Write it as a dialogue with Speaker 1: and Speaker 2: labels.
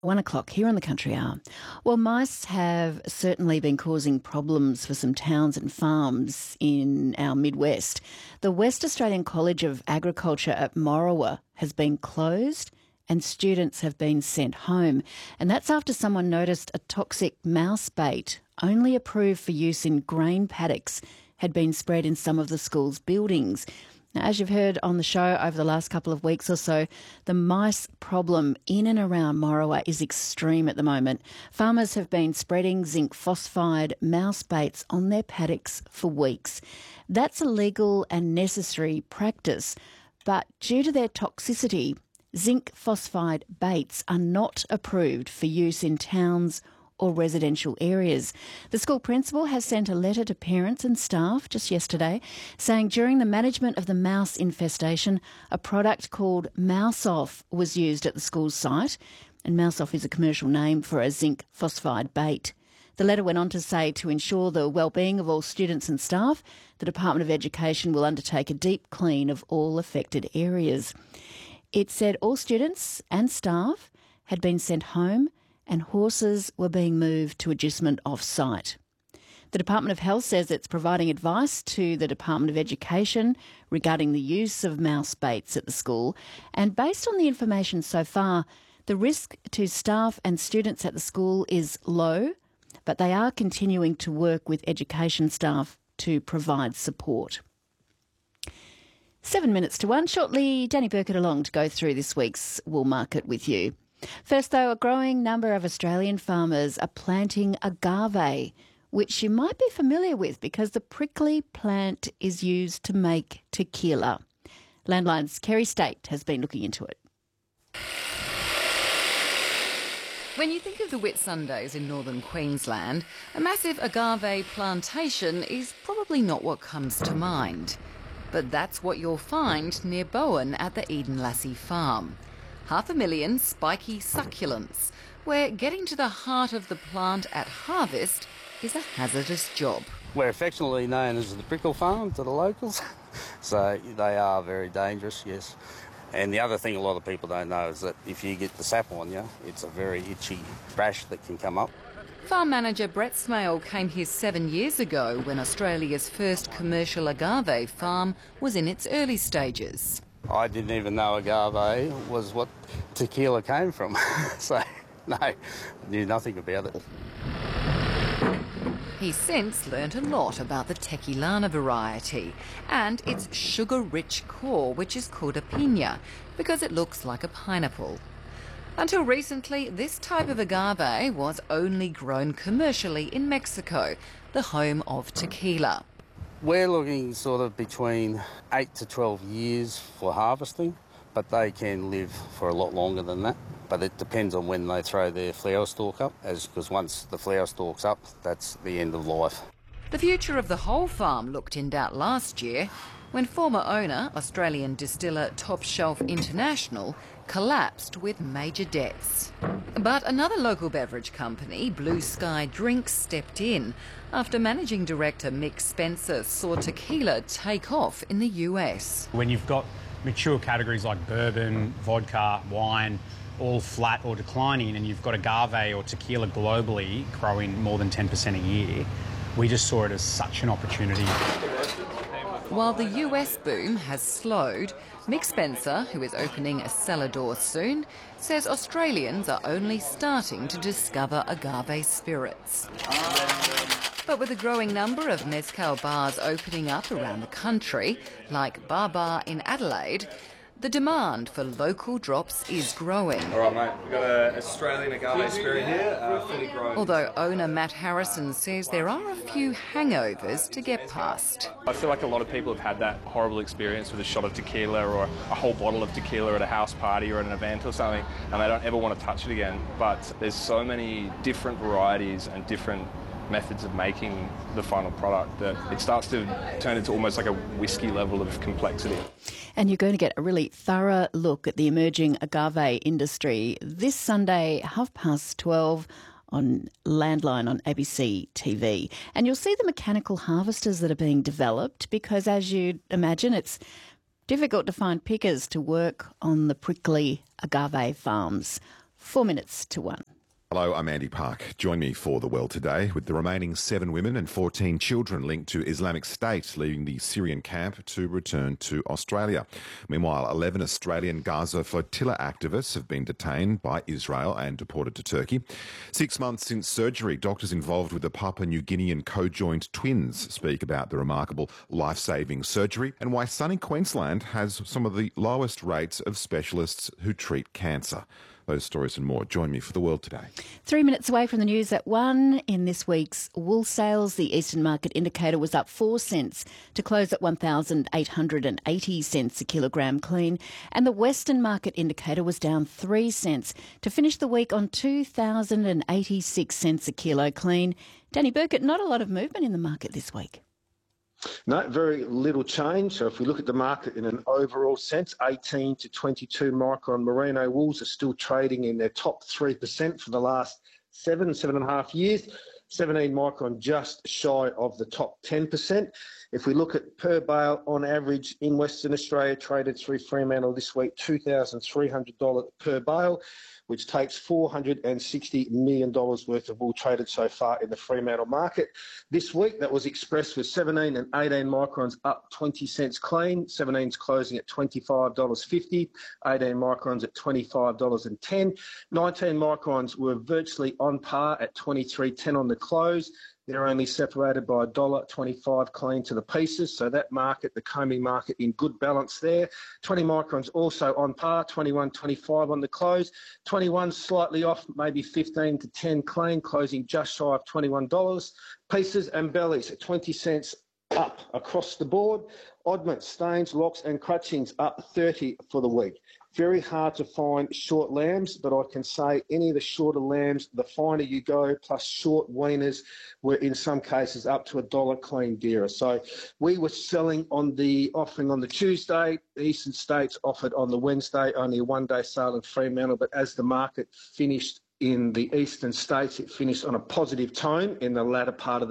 Speaker 1: 1 o'clock here on the Country Hour. Well, mice have certainly been causing problems for some towns and farms in our Midwest. The West Australian College of Agriculture at Morawa has been closed and students have been sent home. And that's after someone noticed a toxic mouse bait, only approved for use in grain paddocks, had been spread in some of the school's buildings. Now, as you've heard on the show over the last couple of weeks or so, the mice problem in and around Morawa is extreme at the moment. Farmers have been spreading zinc phosphide mouse baits on their paddocks for weeks. That's a legal and necessary practice, but due to their toxicity, zinc phosphide baits are not approved for use in towns or residential areas. The school principal has sent a letter to parents and staff just yesterday saying during the management of the mouse infestation, a product called Mouse Off was used at the school's site, and Mouse Off is a commercial name for a zinc phosphide bait. The letter went on to say to ensure the well-being of all students and staff, the Department of Education will undertake a deep clean of all affected areas. It said all students and staff had been sent home and horses were being moved to agistment off-site. The Department of Health says it's providing advice to the Department of Education regarding the use of mouse baits at the school, and based on the information so far, the risk to staff and students at the school is low, but they are continuing to work with education staff to provide support. 7 minutes to 1. Shortly, Danny Burkett along to go through this week's wool market with you. First, though, a growing number of Australian farmers are planting agave, which you might be familiar with because the prickly plant is used to make tequila. Landline's Kerry State has been looking into it.
Speaker 2: When you think of the Whitsundays in northern Queensland, a massive agave plantation is probably not what comes to mind. But that's what you'll find near Bowen at the Eden Lassie farm. 500,000 spiky succulents, where getting to the heart of the plant at harvest is a hazardous job.
Speaker 3: We're affectionately known as the prickle farm to the locals, so they are very dangerous, yes. And the other thing a lot of people don't know is that if you get the sap on you, it's a very itchy rash that can come up.
Speaker 2: Farm manager Brett Smale came here 7 years ago when Australia's first commercial agave farm was in its early stages.
Speaker 3: I didn't even know agave was what tequila came from, so no, knew nothing about it.
Speaker 2: He's since learnt a lot about the tequilana variety and its sugar-rich core, which is called a piña, because it looks like a pineapple. Until recently, this type of agave was only grown commercially in Mexico, the home of tequila.
Speaker 3: We're looking sort of between 8 to 12 years for harvesting, but they can live for a lot longer than that. But it depends on when they throw their flower stalk up, because once the flower stalk's up, that's the end of life.
Speaker 2: The future of the whole farm looked in doubt last year when former owner, Australian distiller Top Shelf International, collapsed with major debts. But another local beverage company, Blue Sky Drinks, stepped in after managing director Mick Spencer saw tequila take off in the US.
Speaker 4: When you've got mature categories like bourbon, vodka, wine, all flat or declining, and you've got agave or tequila globally growing more than 10% a year, we just saw it as such an opportunity.
Speaker 2: While the US boom has slowed, Mick Spencer, who is opening a cellar door soon, says Australians are only starting to discover agave spirits. But with a growing number of mezcal bars opening up around the country, like Bar Bar in Adelaide, the demand for local drops is growing.
Speaker 5: All right, mate, we've got an Australian agave spirit here, fully grown.
Speaker 2: Although owner Matt Harrison says there are a few hangovers to get past.
Speaker 5: I feel like a lot of people have had that horrible experience with a shot of tequila or a whole bottle of tequila at a house party or at an event or something, and they don't ever want to touch it again. But there's so many different varieties and different methods of making the final product that it starts to turn into almost like a whiskey level of complexity.
Speaker 1: And you're going to get a really thorough look at the emerging agave industry this Sunday, 12:30 on Landline on ABC TV. And you'll see the mechanical harvesters that are being developed because, as you'd imagine, it's difficult to find pickers to work on the prickly agave farms. 4 minutes to 1.
Speaker 6: Hello, I'm Andy Park. Join me for The World Today, with the remaining 7 women and 14 children linked to Islamic State leaving the Syrian camp to return to Australia. Meanwhile, 11 Australian Gaza flotilla activists have been detained by Israel and deported to Turkey. 6 months since surgery, doctors involved with the Papua New Guinean co-joined twins speak about the remarkable life-saving surgery and why sunny Queensland has some of the lowest rates of specialists who treat cancer. Those stories and more. Join me for The World Today.
Speaker 1: 3 minutes away from the news at 1. In this week's wool sales, the Eastern Market Indicator was up 4 cents to close at 1,880 cents a kilogram clean, and the Western Market Indicator was down 3 cents to finish the week on 2,086 cents a kilo clean. Danny Burkett, not a lot of movement in the market this week.
Speaker 7: No, very little change. So if we look at the market in an overall sense, 18 to 22 micron merino wools are still trading in their top 3% for the last 7.5 years. 17 micron just shy of the top 10%. If we look at per bale on average in Western Australia, traded through Fremantle this week, $2,300 per bale, which takes $460 million worth of wool traded so far in the Fremantle market. This week, that was expressed with 17 and 18 microns up 20 cents clean. 17's closing at $25.50, 18 microns at $25.10. 19 microns were virtually on par at $23.10 on the close. They're only separated by $1.25 clean to the pieces. So that market, the combing market, in good balance there. 20 microns also on par, $21.25 on the close. 21 slightly off, maybe 15 to 10 clean, closing just shy of $21. Pieces and bellies at 20 cents up across the board. Oddments, stains, locks and crutchings up 30 for the week. Very hard to find short lambs, but I can say any of the shorter lambs, the finer you go, plus short weaners, were in some cases up to $1 clean dearer. So we were selling on the offering on the Tuesday. The Eastern States offered on the Wednesday, only a one-day sale in Fremantle. But as the market finished in the Eastern States, it finished on a positive tone in the latter part of the